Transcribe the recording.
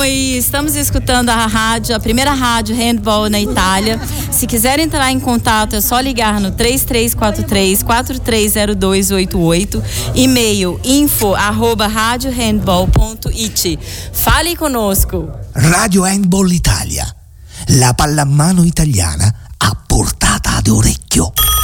e estamos escutando a primeira rádio handball na Itália. Se quiser entrar em contato, é só ligar no 3343-430288, e-mail info@radiohandball.it. Fale conosco. Radio Handball Italia, la pallamano italiana a portata d'orecchio.